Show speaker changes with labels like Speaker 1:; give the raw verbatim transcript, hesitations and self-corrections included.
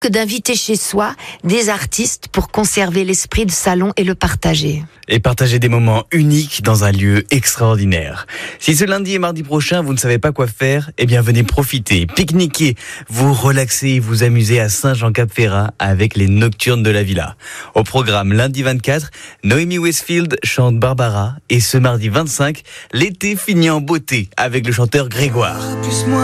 Speaker 1: que d'inviter chez soi des artistes pour conserver l'esprit de salon et le partager.
Speaker 2: Et partager des moments uniques dans un lieu extraordinaire. Si ce lundi et mardi prochain, vous ne savez pas quoi faire, eh bien venez profiter, pique-niquer, vous relaxer, vous amuser à Saint-Jean-Cap-Ferrat avec les Nocturnes de la Villa. Au programme lundi vingt-quatre, Noémie Westfield chante Barbara et ce mardi vingt-cinq, l'été finit en beauté avec le chanteur Grégoire.